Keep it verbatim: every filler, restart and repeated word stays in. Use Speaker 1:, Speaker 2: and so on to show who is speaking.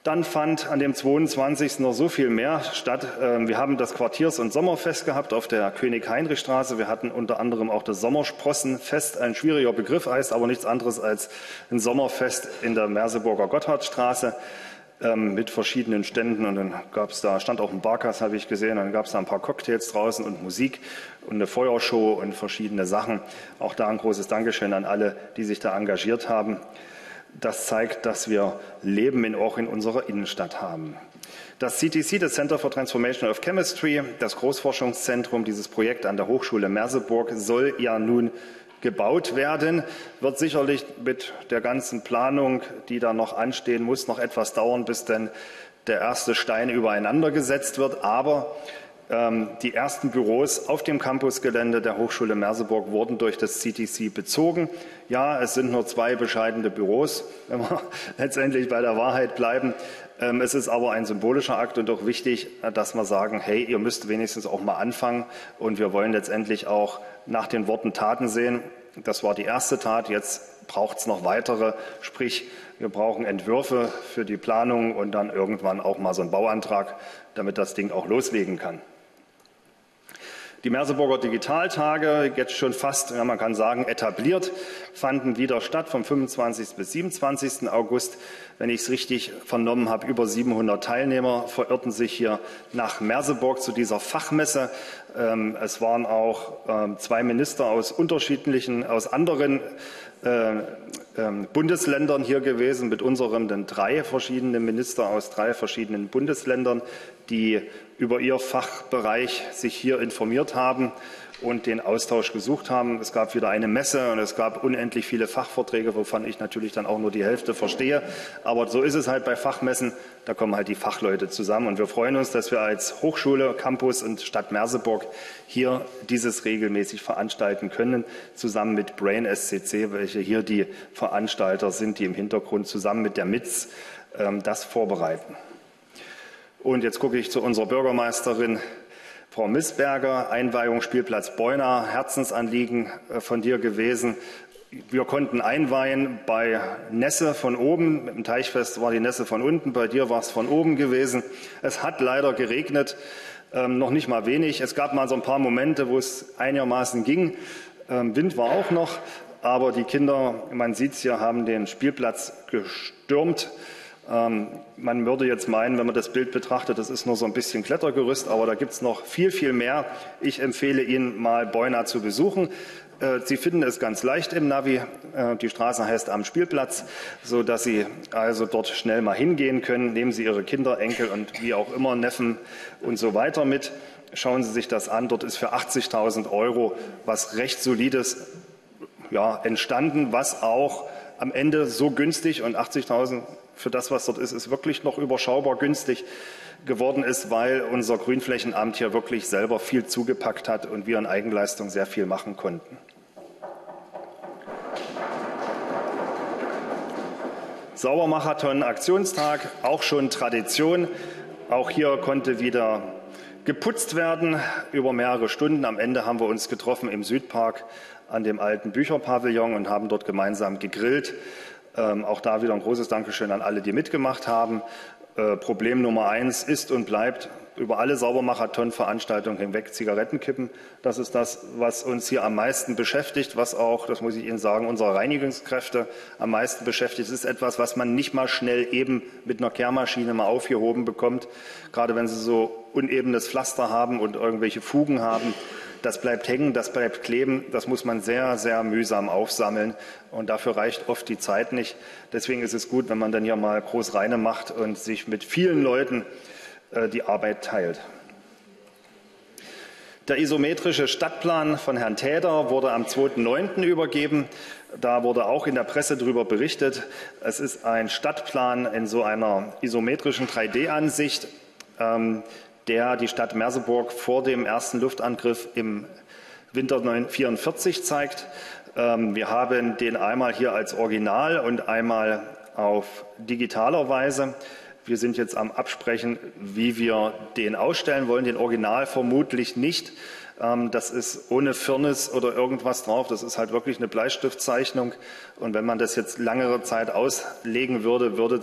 Speaker 1: Dann fand an dem zweiundzwanzigsten noch so viel mehr statt. Wir haben das Quartiers- und Sommerfest gehabt auf der König-Heinrich-Straße. Wir hatten unter anderem auch das Sommersprossenfest, ein schwieriger Begriff, heißt aber nichts anderes als ein Sommerfest in der Merseburger Gotthardstraße mit verschiedenen Ständen. Und dann gab's da, stand auch ein Barkas, habe ich gesehen, dann gab es da ein paar Cocktails draußen und Musik und eine Feuershow und verschiedene Sachen. Auch da ein großes Dankeschön an alle, die sich da engagiert haben. Das zeigt, dass wir Leben in, auch in unserer Innenstadt haben. Das C T C, das Center for Transformation of Chemistry, das Großforschungszentrum, dieses Projekt an der Hochschule Merseburg, soll ja nun gebaut werden, wird sicherlich mit der ganzen Planung, die da noch anstehen muss, noch etwas dauern, bis denn der erste Stein übereinander gesetzt wird. Aber ähm, die ersten Büros auf dem Campusgelände der Hochschule Merseburg wurden durch das C T C bezogen. Ja, es sind nur zwei bescheidene Büros, wenn wir letztendlich bei der Wahrheit bleiben. Ähm, es ist aber ein symbolischer Akt und auch wichtig, dass wir sagen, hey, ihr müsst wenigstens auch mal anfangen. Und wir wollen letztendlich auch nach den Worten Taten sehen. Das war die erste Tat, jetzt braucht es noch weitere. Sprich, wir brauchen Entwürfe für die Planung und dann irgendwann auch mal so einen Bauantrag, damit das Ding auch loslegen kann. Die Merseburger Digitaltage, jetzt schon fast, ja, man kann sagen, etabliert, fanden wieder statt vom fünfundzwanzigsten bis siebenundzwanzigsten August. Wenn ich es richtig vernommen habe, über siebenhundert Teilnehmer verirrten sich hier nach Merseburg zu dieser Fachmesse. Ähm, es waren auch ähm, zwei Minister aus unterschiedlichen, aus anderen äh, äh, Bundesländern hier gewesen, mit unserem denn drei verschiedene Minister aus drei verschiedenen Bundesländern, die über ihr Fachbereich sich hier informiert haben und den Austausch gesucht haben. Es gab wieder eine Messe und es gab unendlich viele Fachvorträge, wovon ich natürlich dann auch nur die Hälfte verstehe. Aber so ist es halt bei Fachmessen, da kommen halt die Fachleute zusammen. Und wir freuen uns, dass wir als Hochschule, Campus und Stadt Merseburg hier dieses regelmäßig veranstalten können, zusammen mit Brain S C C, welche hier die Veranstalter sind, die im Hintergrund zusammen mit der M I Z ähm, das vorbereiten. Und jetzt gucke ich zu unserer Bürgermeisterin, Frau Missberger, Einweihung Spielplatz Beuna, Herzensanliegen von dir gewesen. Wir konnten einweihen bei Nässe von oben, im Teichfest war die Nässe von unten, bei dir war es von oben gewesen. Es hat leider geregnet, ähm, noch nicht mal wenig. Es gab mal so ein paar Momente, wo es einigermaßen ging. Ähm, Wind war auch noch, aber die Kinder, man sieht es hier, haben den Spielplatz gestürmt. Ähm, man würde jetzt meinen, wenn man das Bild betrachtet, das ist nur so ein bisschen Klettergerüst, aber da gibt es noch viel, viel mehr. Ich empfehle Ihnen mal Beuna zu besuchen. Äh, Sie finden es ganz leicht im Navi. Äh, die Straße heißt Am Spielplatz, so dass Sie also dort schnell mal hingehen können. Nehmen Sie Ihre Kinder, Enkel und wie auch immer, Neffen und so weiter mit. Schauen Sie sich das an. Dort ist für achtzigtausend Euro was recht Solides ja, entstanden, was auch am Ende so günstig und achtzigtausend für das, was dort ist, ist wirklich noch überschaubar günstig geworden ist, weil unser Grünflächenamt hier wirklich selber viel zugepackt hat und wir in Eigenleistung sehr viel machen konnten. Saubermarathon Aktionstag, auch schon Tradition. Auch hier konnte wieder geputzt werden über mehrere Stunden. Am Ende haben wir uns getroffen im Südpark an dem alten Bücherpavillon und haben dort gemeinsam gegrillt. Ähm, auch da wieder ein großes Dankeschön an alle, die mitgemacht haben. Äh, Problem Nummer eins ist und bleibt über alle Saubermarathon-Veranstaltungen hinweg Zigarettenkippen. Das ist das, was uns hier am meisten beschäftigt, was auch, das muss ich Ihnen sagen, unsere Reinigungskräfte am meisten beschäftigt. Es ist etwas, was man nicht mal schnell eben mit einer Kehrmaschine mal aufgehoben bekommt. Gerade wenn Sie so unebenes Pflaster haben und irgendwelche Fugen haben. Das bleibt hängen, das bleibt kleben, das muss man sehr, sehr mühsam aufsammeln und dafür reicht oft die Zeit nicht. Deswegen ist es gut, wenn man dann hier mal groß reine macht und sich mit vielen Leuten äh, die Arbeit teilt. Der isometrische Stadtplan von Herrn Täder wurde am zweiten neunten übergeben. Da wurde auch in der Presse darüber berichtet. Es ist ein Stadtplan in so einer isometrischen drei D Ansicht. Ähm, der die Stadt Merseburg vor dem ersten Luftangriff im Winter neunzehnhundertvierundvierzig zeigt. Wir haben den einmal hier als Original und einmal auf digitaler Weise. Wir sind jetzt am Absprechen, wie wir den ausstellen wollen. Den Original vermutlich nicht. Das ist ohne Firnis oder irgendwas drauf. Das ist halt wirklich eine Bleistiftzeichnung. Und wenn man das jetzt längere Zeit auslegen würde, würde